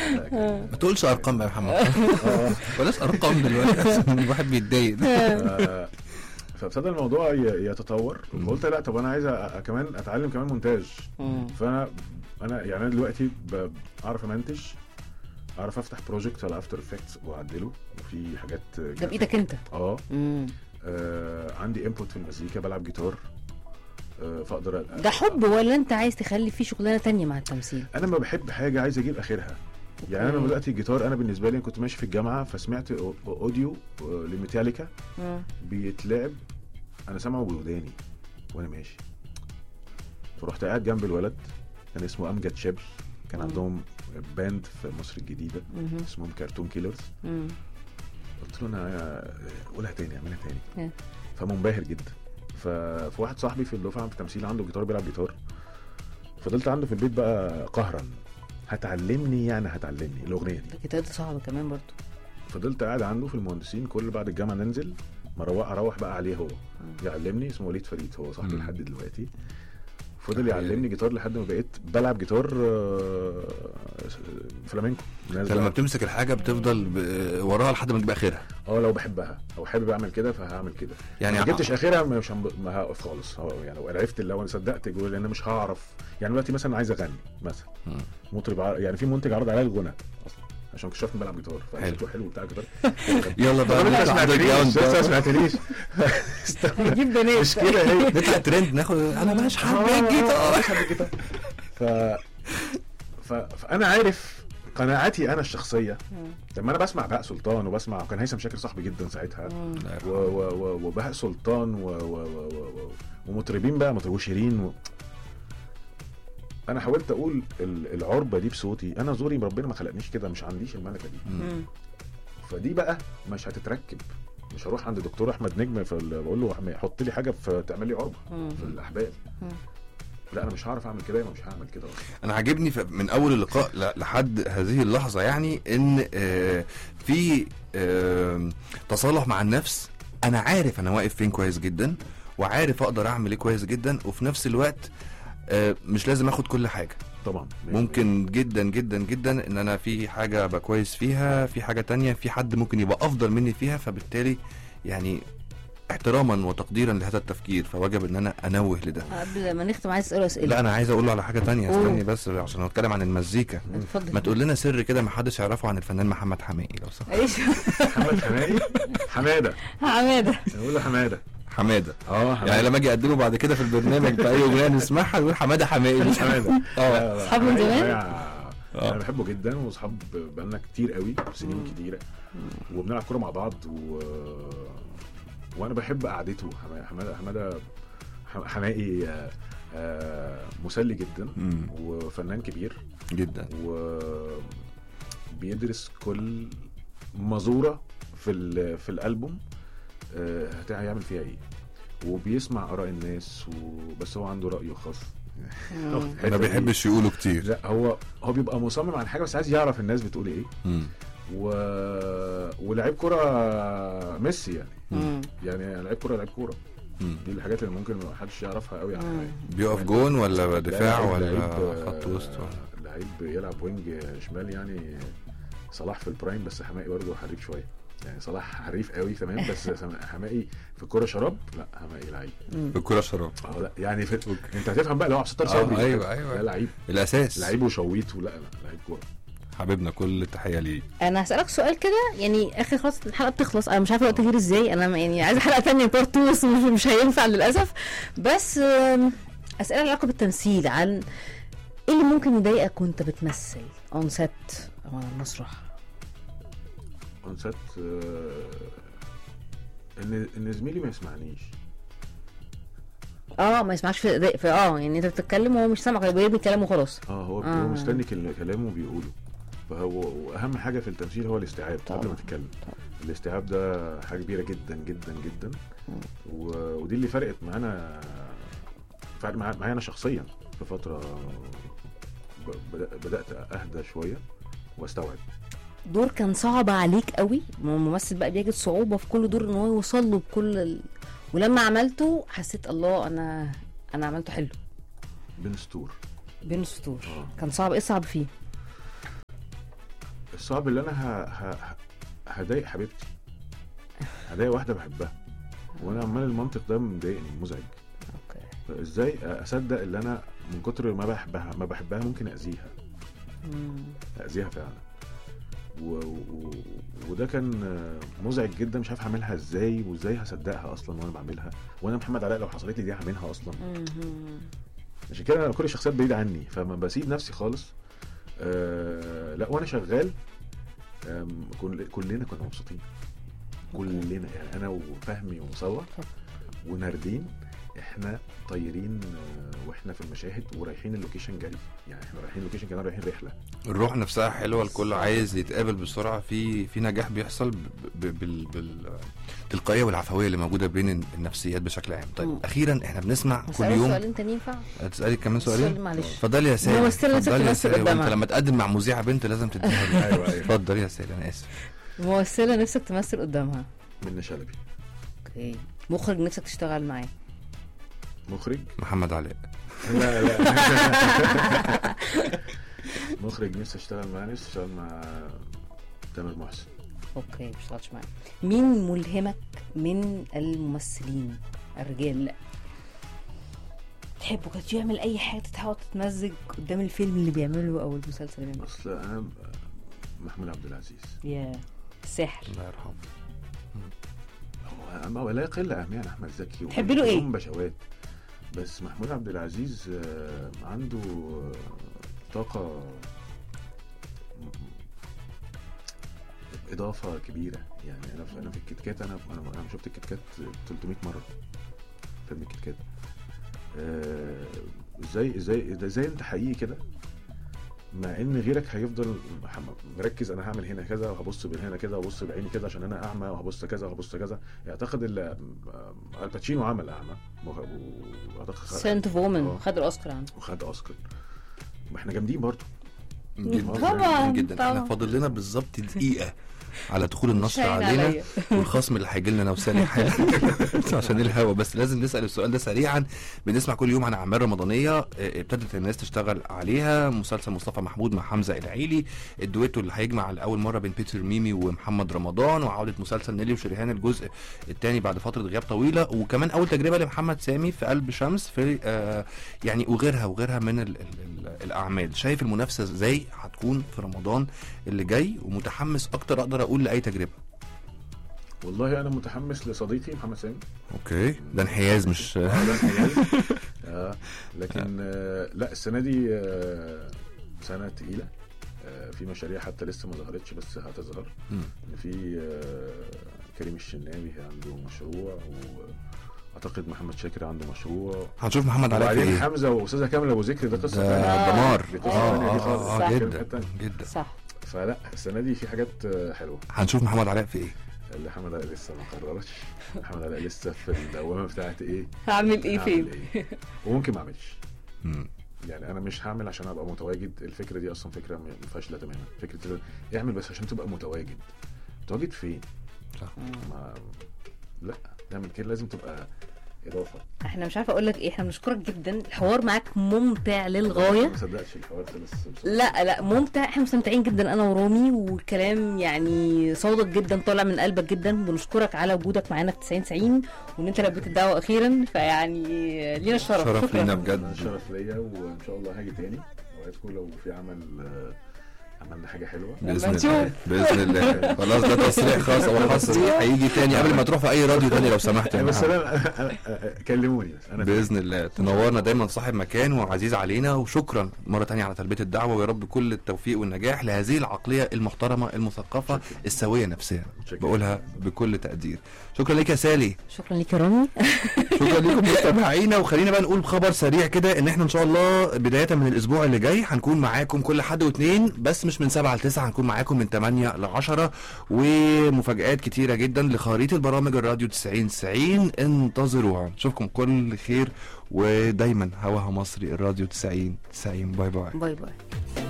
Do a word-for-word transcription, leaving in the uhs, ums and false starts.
ما تقولش ارقام بقى يا محمد. بلاش ارقام دلوقتي عشان الواحد بيتضايق. فابتدى الموضوع يتطور، وقلت لا طب انا عايز كمان اتعلم كمان مونتاج. فانا انا يعني انا دلوقتي بعرف امنتج، اعرف افتح بروجكت على افتر افكتس واعدله، وفي حاجات ده بايدك انت. اه آه، عندي انبوت في المزيكا، بلعب جيتار، آه فاقدر. ده حب ولا انت عايز تخلي فيه شغلانه تانية مع التمثيل؟ انا ما بحب حاجه عايز اجيب اخرها. يعني انا دلوقتي الجيتار، انا بالنسبه لي كنت ماشي في الجامعه فسمعت اوديو لميتاليكا بيتلعب، انا سامعه بوداني وانا ماشي، فرحت قاعد جنب الولد كان اسمه امجد شبل، كان عندهم باند في مصر الجديده اسمهم كارتون كيلرز. قلت له انا قولها تاني، اعملها تاني. فمنبهر جدا. ففي واحد صاحبي في الدفعه في التمثيل عنده جيتار بيلعب جيتار، فضلت عنده في البيت بقى قهرا، هتعلمني يعني هتعلمني الاغنيه دي. الجيتار ده صعب كمان برضه. فضلت قاعد عنده في المهندسين، كل بعد الجامعه ننزل مروح اروح بقى عليه، هو يعلمني. اسمه وليد فريد، هو صاحبي لحد دلوقتي. فضل يعلمني جيتار لحد ما بقيت بلعب جيتار فلامينكو. لما بتمسك الحاجه بتفضل وراها لحد ما تجيب اخرها. اه لو بحبها او حابب اعمل كده فهعمل كده. يعني ما جبتش اخرها مش هم... ما هقف خالص. يعني لو عرفت، لو انا صدقت جوه، لان مش هعرف. يعني دلوقتي مثلا عايز اغني مثلا، مطرب يعني في منتج عرض عليا الغنى اصلا عشان اكتشفت بلعب جيتار، فحلو حلو بتاع جيتار. يلا بقى ما سمعتنيش هجيب بنات مش كده، هي نطلع ترند ناخد انا مش حابب الجيتار. ف فانا عارف قناعاتي انا الشخصيه. لما انا بسمع بهاء سلطان وبسمع، كان هيثم شاكر صاحبي جدا ساعتها، وبهاء سلطان ومطربين بقى مطربو شيرين و... انا حاولت اقول العربه دي بصوتي، انا زوري ربنا ما خلقنيش كده، مش عنديش الملكه دي. مم. فدي بقى مش هتتركب. مش هروح عند دكتور احمد نجم بقول له حط لي حاجه في تعمل لي عربه في الاحبال. مم. لا انا مش هعرف اعمل كده، مش هعمل كده اصلا. انا عاجبني من اول اللقاء لحد هذه اللحظه يعني ان في تصالح مع النفس. انا عارف انا واقف فين كويس جدا، وعارف اقدر اعمل ايه كويس جدا، وفي نفس الوقت مش لازم اخد كل حاجه. طبعا ممكن جدا جدا جدا ان انا في حاجه ابقى كويس فيها، في حاجه تانية في حد ممكن يبقى افضل مني فيها، فبالتالي يعني احتراما وتقديرا لهذا التفكير فوجب ان انا انوه لده. قبل ما نختم عايز اساله اسئله. لا انا عايز اقول له على حاجه تانية، استني بس عشان نتكلم عن المزيكا. ما تقول لنا سر كده ما حدش يعرفه عن الفنان محمد حماقي لو سمحت. ايش محمد حماقي؟ حماده حماده نقول له حماده حماده اه يعني لما اجي اقدمه بعد كده في البرنامج في اي اغنيه نسمعها نقول حماده حماقي مش حماده. اه اصحاب من زمان. انا بحبه جدا، واصحاب بقالنا كتير قوي، سنين كتيره، وبنلعب كوره مع بعض، و وانا بحب قعدته. حماده حماده حماقي مسلي جدا وفنان كبير جدا، وبيدرس كل مزوره في في الالبوم هيعمل فيها ايه، وبيسمع اراء الناس، وبس هو عنده رايه الخاص. ما بيحبش يقوله كتير. لا هو هو بيبقى مصمم على حاجه بس عايز يعرف الناس بتقول ايه. مم. و... ولعيب كرة ميسي يعني. مم. يعني لعيب كرة لعيب كرة. دي الحاجات اللي ممكن ما حدش يعرفها قوي عنها. بيقف جون ولا دفاع ولا خط وسط؟ لعيب يلعب وينج شمال يعني. صلاح في البرايم، بس حماقي برضه حريف شويه. يعني صلاح حريف قوي تمام، بس حماقي في الكوره شراب. لا حماقي لعيب في الكوره شراب. اه لا يعني في... انت هتفهم بقى لو عبد الستار صبري. ايوه ايوه لا لعيب الاساس، لعيب وشويت ولا لا لعيب كوره. حبيبنا كل التحيه ليه. انا هسالك سؤال كده يعني اخر، خلاص الحلقه بتخلص، انا مش عارفه الوقت غير ازاي. انا يعني عايزه حلقه ثانيه بارت اتنين بس مش, مش هينفع للاسف. بس اسئله علاقه بالتمثيل، عن ايه اللي ممكن يضايقك وانت بتمثل اون سيت او على المسرح؟ اون سيت ان ان زميلي ما يسمعنيش. اه ما يسمعش في, في اه يعني انت بتتكلم وهو مش سامعك، بيرمي كلامه وخلاص. اه هو آه. هو مستني كلامه بيقوله. فهو واهم حاجه في التمثيل هو الاستيعاب قبل ما تتكلم. الاستيعاب ده حاجه كبيره جدا جدا جدا، و... ودي اللي فرقت معانا، فرق معايا انا شخصيا في فتره بدات اهدى شويه واستوعب. دور كان صعب عليك قوي، الممثل بقى بيجد صعوبه في كل دور ان هو يوصل له بكل ال... ولما عملته حسيت الله انا انا عملته حلو. بين سطور بين سطور آه. كان صعب. ايه صعب فيه؟ الصعب اللي انا ه... ه... هضايق حبيبتي، هضايق واحده بحبها، وانا عمال المنطق ده مضايقني مزعج. اوكي. ازاي اصدق اللي انا من كتر ما بحبها ما بحبها ممكن اذيها، اذيها فعلا. و... و... وده كان مزعج جدا، مش عارف اعملها ازاي، وازاي هصدقها اصلا وانا بعملها، وانا محمد علاء لو حصلت لي دي هعملها اصلا. عشان كده انا كل الشخصيات بعيده عني، فما بسيب نفسي خالص. أه... لا وانا شغال كل... كلنا كنا مبسوطين، كلنا يعني انا وفهمي ومصور وناردين احنا طايرين واحنا في المشاهد ورايحين اللوكيشن جري، يعني احنا رايحين اللوكيشن كنا رايحين رحله. الروح نفسها حلوه، الكل عايز يتقابل بسرعه، في في نجاح بيحصل بال بال التلقائيه والعفويه اللي موجوده بين النفسيات بشكل عام. طيب م. اخيرا احنا بنسمع كل يوم سؤالين تاني ينفع تسالي كمان سؤالين؟ معلش اتفضلي يا سالي. اتفضلي يا سالي، وانت لما تقدم مع مذيعه بنت لازم تديها لي. ايوه ايوه اتفضلي يا سالي. انا اسف. ممثله نفسك تمثل قدامها؟ منى شلبي. اوكي. مخرج نفسك تشتغل معاه؟ مخرج محمد علاء. لا لا مخرج نفسي اشتغل معاه، نفسي اشتغل مع تامر محسن. اوكي مش اشتغلتش معاه. مين ملهمك من الممثلين الرجال تحبه كنت يعمل اي حاجه تحاول تتمزج قدام الفيلم اللي بيعمله او المسلسل اللي بيعمله؟ اصل انا محمود عبد العزيز يا سحر الله يرحمه. هو ما لا يقل اهميه عن احمد زكي. تحب له ايه؟ بشوات. بس محمود عبد العزيز عنده طاقه اضافه كبيره. يعني انا في انا في الكيت كات، انا انا شفت الكيت كات ثلاثمية مره، فيلم الكيت كات. ازاي ازاي ازاي انت حقيقي كده، مع ان غيرك هيفضل مركز انا هعمل هنا كذا وهبص من هنا كذا وهبص بعيني كذا عشان انا اعمى وهبص كذا وهبص كذا. اعتقد الباتشينو عمل اعمى، سنت اوف وومن خد الاوسكار عنه وخد اوسكار. ما احنا جامدين برضه طبعا جدا. احنا فاضل لنا بالظبط دقيقه على دخول النشر علينا والخصم اللي هيجي لنا انا وسالي حالا عشان الهوا. بس لازم نسال السؤال ده سريعا. بنسمع كل يوم عن اعمال رمضانيه ابتدت الناس تشتغل عليها، مسلسل مصطفى محمود مع حمزه العيلي، الدويتو اللي هيجمع لاول مره بين بيتر ميمي ومحمد رمضان، وعوده مسلسل نيلي وشريهان الجزء الثاني بعد فتره غياب طويله، وكمان اول تجربه لمحمد سامي في قلب شمس في آه يعني وغيرها وغيرها من ال ال ال الاعمال. شايف المنافسه ازاي هتكون في رمضان اللي جاي، ومتحمس اكتر اقدر اقول لاي تجربه؟ والله انا متحمس لصديقي محمد سامي. اوكي ده انحياز مش ده انحياز آه لكن آه لا السنه دي آه سنه تقيله. آه في مشاريع حتى لسه ما ظهرتش بس هتظهر. في آه كريم الشناوي عنده مشروع، واعتقد محمد شاكر عنده مشروع. هنشوف محمد علاء في ايه. حمزه واستاذه كامله ابو ذكر ده قصه ده دمار. اه اه اه جدا جدا صح. فلا السنه دي في حاجات حلوه. هنشوف محمد علاء في ايه. اللي محمد علاء لسه ما قررش. محمد علاء لسه في الدوامه بتاعت ايه هعمل ايه فين إيه؟ وممكن ما اعملش. يعني انا مش هعمل عشان ابقى متواجد. الفكره دي اصلا فكره فاشله تماما. فكره اعمل بس عشان تبقى متواجد. متواجد فين؟ صح. ما لا تعمل كده لازم تبقى اضافه. احنا مش عارفه اقول لك ايه. احنا بنشكرك جدا، الحوار معاك ممتع للغايه. ما صدقتش الحوار خلص. لا لا ممتع، احنا مستمتعين جدا انا ورامي، والكلام يعني صوتك جدا طالع من قلبك جدا. بنشكرك على وجودك معانا في تسعين تسعين، وان انت لبيت الدعوه اخيرا، فيعني لينا الشرف. شرف لينا بجد. شرف ليا، وان شاء الله هاجي تاني وعدكم لو في عمل عملنا حاجه حلوه باذن الله. باذن الله. خلاص ده تصريح خاص او حصري هيجي تاني قبل ما تروح في اي راديو تاني لو سمحت. بس انا كلموني بس انا باذن الله. تنورنا دايما، صاحب مكان وعزيز علينا، وشكرا مره تانية على تلبيه الدعوه، ويا رب كل التوفيق والنجاح لهذه العقليه المحترمه المثقفه السويه نفسها. بقولها بكل تقدير. شكرا لك يا سالي. شكرا لك يا رامي. شكرا لكم مستمعينا. وخلينا بقى نقول بخبر سريع كده ان احنا ان شاء الله بدايه من الاسبوع اللي جاي هنكون معاكم كل حد واثنين، بس مش من سبعة لتسعة، هنكون معاكم من ثمانية لعشرة، ومفاجآت كتيرة جدا لخريطة برامج الراديو تسعين تسعين. انتظروها. نشوفكم كل خير، ودايما هواها مصري الراديو تسعين تسعين. باي باي. باي باي.